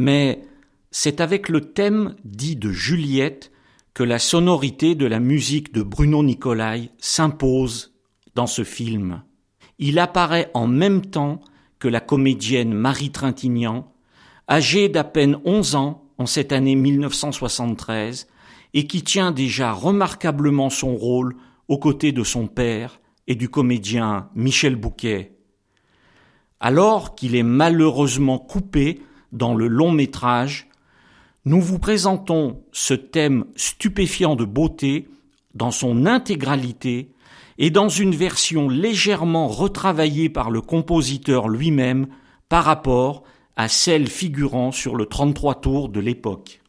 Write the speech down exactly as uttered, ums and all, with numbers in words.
mais c'est avec le thème dit de Juliette que la sonorité de la musique de Bruno Nicolai s'impose dans ce film. Il apparaît en même temps que la comédienne Marie Trintignant, âgée d'à peine onze ans en cette année mille neuf cent soixante-treize, et qui tient déjà remarquablement son rôle aux côtés de son père et du comédien Michel Bouquet. Alors qu'il est malheureusement coupé dans le long métrage, nous vous présentons ce thème stupéfiant de beauté dans son intégralité et dans une version légèrement retravaillée par le compositeur lui-même par rapport à celle figurant sur le trente-trois tours de l'époque.